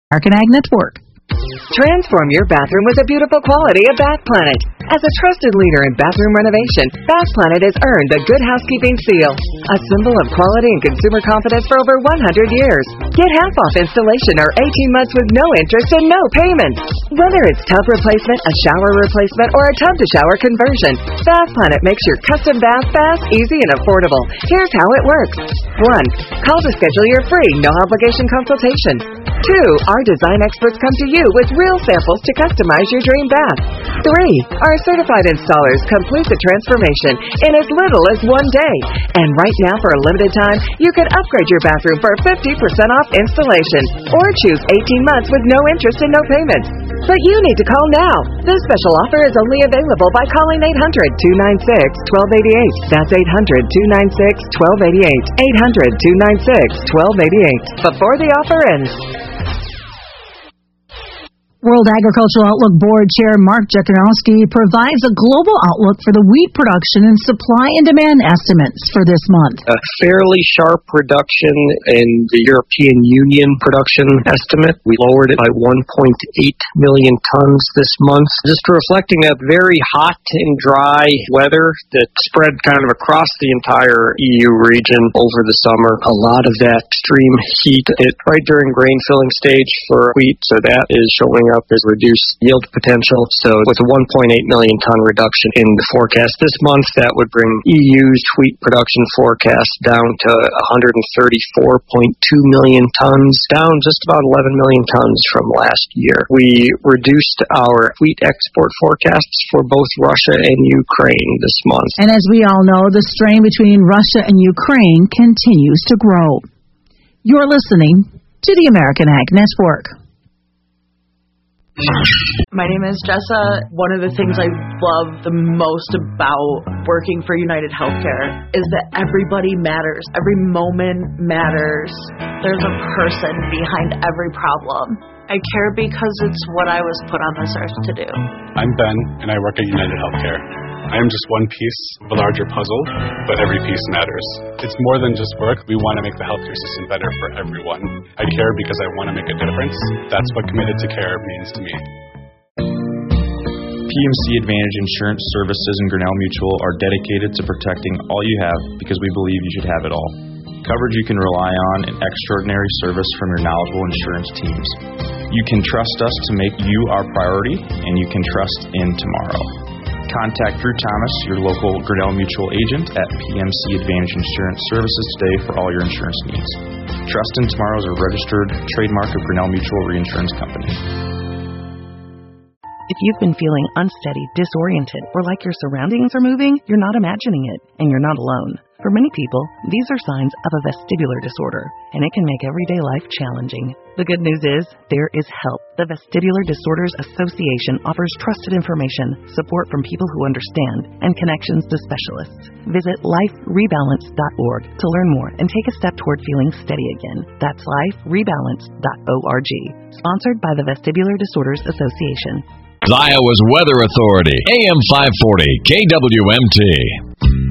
American Ag Network. Transform your bathroom with the beautiful quality of Bath Planet. As a trusted leader in bathroom renovation, Bath Planet has earned the Good Housekeeping seal, a symbol of quality and consumer confidence for over 100 years. Get half off installation or 18 months with no interest and no payments. Whether it's tub replacement, a shower replacement, or a tub-to-shower conversion, Bath Planet makes your custom bath fast, easy, and affordable. Here's how it works. 1. Call to schedule your free, no-obligation consultation. 2. Our design experts come to you with real samples to customize your dream bath. 3. Our certified installers complete the transformation in as little as 1 day. And right now, for a limited time, you can upgrade your bathroom for 50% off installation or choose 18 months with no interest and no payments. But you need to call now. This special offer is only available by calling 800-296-1288. That's 800-296-1288. 800-296-1288. Before the offer ends. World Agricultural Outlook Board Chair Mark Jekanowski provides a global outlook for the wheat production and supply and demand estimates for this month. A fairly sharp reduction in the European Union production estimate. We lowered it by 1.8 million tons this month, just reflecting that very hot and dry weather that spread kind of across the entire EU region over the summer. A lot of that extreme heat hit right during grain filling stage for wheat, so that is showing up as reduced yield potential. So with a 1.8 million ton reduction in the forecast this month, that would bring EU's wheat production forecast down to 134.2 million tons, down just about 11 million tons from last year. We reduced our wheat export forecasts for both Russia and Ukraine this month. And as we all know, the strain between Russia and Ukraine continues to grow. You're listening to the American Ag Network. My name is Jessa. One of the things I love the most about working for United Healthcare is that everybody matters. Every moment matters. There's a person behind every problem. I care because it's what I was put on this earth to do. I'm Ben, and I work at United Healthcare. I am just one piece of a larger puzzle, but every piece matters. It's more than just work. We want to make the healthcare system better for everyone. I care because I want to make a difference. That's what committed to care means to me. PMC Advantage Insurance Services and Grinnell Mutual are dedicated to protecting all you have because we believe you should have it all. Coverage you can rely on and extraordinary service from your knowledgeable insurance teams. You can trust us to make you our priority, and you can trust in tomorrow. Contact Drew Thomas, your local Grinnell Mutual agent at PMC Advantage Insurance Services today for all your insurance needs. Trust in Tomorrow is a registered trademark of Grinnell Mutual Reinsurance Company. If you've been feeling unsteady, disoriented, or like your surroundings are moving, you're not imagining it, and you're not alone. For many people, these are signs of a vestibular disorder, and it can make everyday life challenging. The good news is, there is help. The Vestibular Disorders Association offers trusted information, support from people who understand, and connections to specialists. Visit liferebalance.org to learn more and take a step toward feeling steady again. That's liferebalance.org. Sponsored by the Vestibular Disorders Association. Iowa's Weather Authority, AM 540, KWMT.